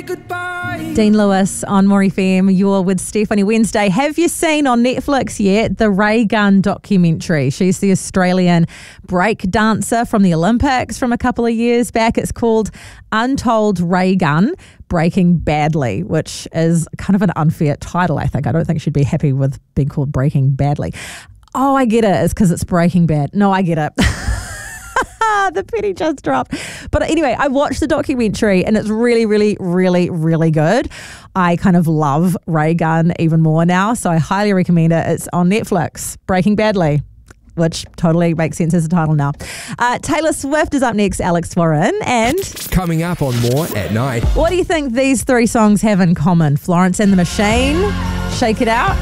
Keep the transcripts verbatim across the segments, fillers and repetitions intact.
Goodbye. Dean Lewis on More F M. You're with Stephanie Wednesday. Have you seen on Netflix yet the Ray Gunn documentary? She's the Australian break dancer from the Olympics from a couple of years back. It's called Untold Ray Gunn Breaking Badly, which is kind of an unfair title, I think. I don't think she'd be happy with being called Breaking Badly. Oh, I get it. It's because it's Breaking Bad. No, I get it. The penny just dropped. But anyway, I watched the documentary and it's really, really, really, really good. I kind of love Ray Gunn even more now, so I highly recommend it. It's on Netflix, Breaking Badly, which totally makes sense as a title now. Uh, Taylor Swift is up next, Alex Warren, and... Coming up on More at Night. What do you think these three songs have in common? Florence and the Machine, Shake It Out,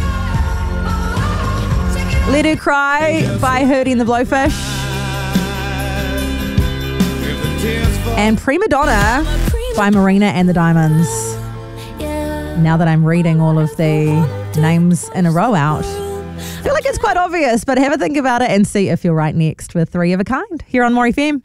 Let Her Cry by Hootie and the Blowfish, and Prima Donna by Marina and the Diamonds. Now that I'm reading all of the names in a row out, I feel like it's quite obvious, but have a think about it and see if you're right next with Three of a Kind here on More F M.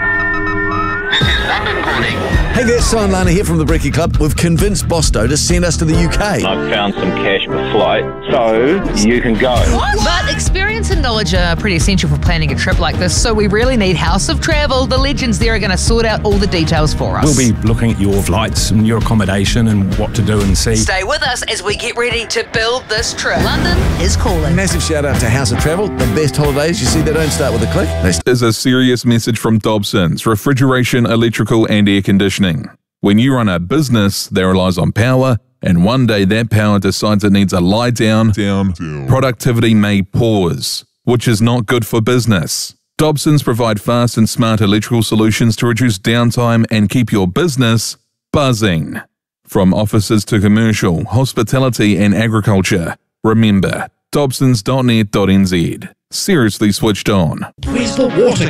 Hey there, Simon Lana here from the Brekkie Club. We've convinced Bosto to send us to the U K. I've found some cash per flight, so you can go. What? But experience and knowledge are pretty essential for planning a trip like this, so we really need House of Travel. The legends there are going to sort out all the details for us. We'll be looking at your flights and your accommodation and what to do and see. Stay with us as we get ready to build this trip. London is calling. Massive shout out to House of Travel, the best holidays. You see, they don't start with a click. They Is a serious message from Dobson's Refrigeration, Electrical and Air Conditioning. When you run a business that relies on power, and one day that power decides it needs a lie down, down, down, productivity may pause, which is not good for business. Dobson's provide fast and smart electrical solutions to reduce downtime and keep your business buzzing. From offices to commercial, hospitality and agriculture, remember, dobsons dot net dot n z. Seriously switched on. Where's the water